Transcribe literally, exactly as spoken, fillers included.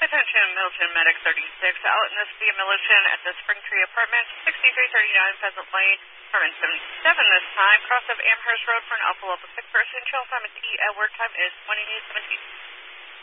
Attention, Milton Medic thirty-six, out in this via Milton at the Springtree Apartment, sixty-three thirty-nine Pheasant Lane, Apartment seventy-seven this time, cross of Amherst Road for an Alpha Level sick person. Trail time is E. Edward, time is twenty seventeen.